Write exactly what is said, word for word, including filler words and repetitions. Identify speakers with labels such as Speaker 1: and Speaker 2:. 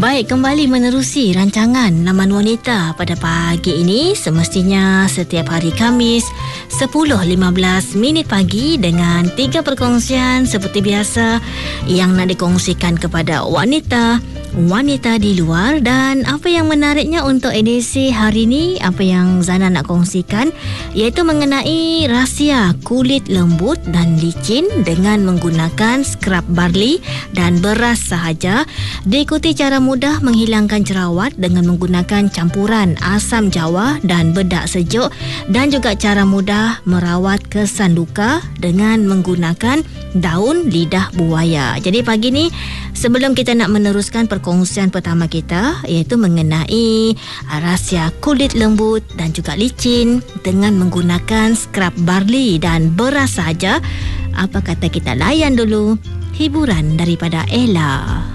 Speaker 1: Baik, kembali menerusi rancangan Laman Wanita pada pagi ini. Semestinya setiap hari Khamis sepuluh lima belas minit pagi dengan tiga perkongsian seperti biasa yang nak dikongsikan kepada wanita wanita di luar. Dan apa yang menariknya untuk edisi hari ini, apa yang Zana nak kongsikan, iaitu mengenai rahsia kulit lembut dan licin dengan menggunakan scrub barley dan beras sahaja. Diikuti cara mudah menghilangkan jerawat dengan menggunakan campuran asam jawa dan bedak sejuk, dan juga cara mudah merawat kesan luka dengan menggunakan daun lidah buaya. Jadi pagi ni, sebelum kita nak meneruskan perkongsian pertama kita, iaitu mengenai rahsia kulit lembut dan juga licin dengan menggunakan scrub barley dan beras saja, apa kata kita layan dulu hiburan daripada Ella.